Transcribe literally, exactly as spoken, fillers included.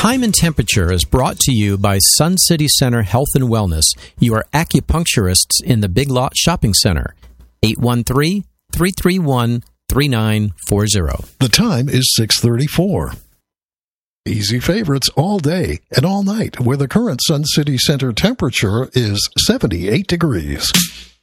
Time and Temperature is brought to you by Sun City Center Health and Wellness, your acupuncturists in the Big Lot Shopping Center. eight one three, three three one, three nine four zero. The time is six thirty-four. Easy favorites all day and all night, where the current Sun City Center temperature is seventy-eight degrees.